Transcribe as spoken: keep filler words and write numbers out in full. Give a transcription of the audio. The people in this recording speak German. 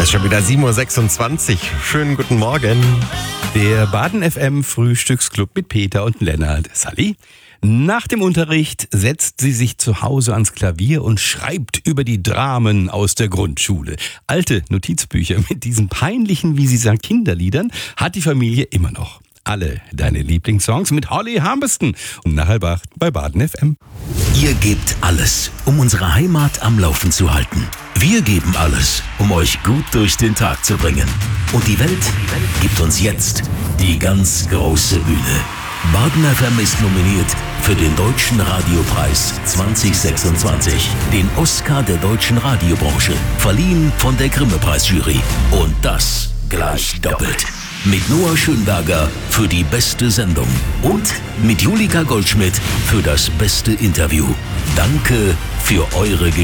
ist schon wieder sieben Uhr sechsundzwanzig. Schönen guten Morgen. Der Baden F M Frühstücksclub mit Peter und Lennart. Sally? Nach dem Unterricht setzt sie sich zu Hause ans Klavier und schreibt über die Dramen aus der Grundschule. Alte Notizbücher mit diesen peinlichen, wie sie sagt, Kinderliedern hat die Familie immer noch. Alle deine Lieblingssongs mit Holly Harmston und nach halb acht bei Baden F M. Ihr gebt alles, um unsere Heimat am Laufen zu halten. Wir geben alles, um euch gut durch den Tag zu bringen. Und die Welt gibt uns jetzt die ganz große Bühne. Baden F M ist nominiert für den Deutschen Radiopreis zwanzig sechsundzwanzig, den Oscar der deutschen Radiobranche, verliehen von der Grimme-Preisjury. Und das gleich doppelt. Mit Noah Schönberger für die beste Sendung und mit Julika Goldschmidt für das beste Interview. Danke für eure Geschichte.